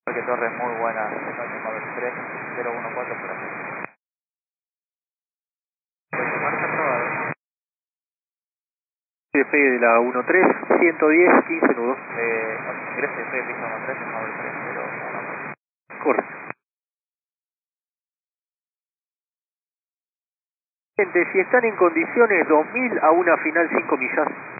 Porque torre muy buena, Mabel 3, 014 por aquí. Marca aprobado. Despegue de la 13, 110, 15 nudos. Ingrese de pista 13, Mabel 3, 014. Correcto. Gente, si están en condiciones, 2000 a una final 5 millas.